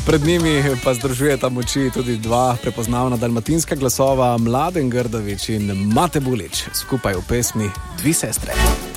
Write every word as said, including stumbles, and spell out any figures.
Pred njimi pa združujeta moči tudi dva prepoznavna dalmatinska glasova, Mladen Grdović in Mate Bulić, skupaj v pesmi Dvi sestre.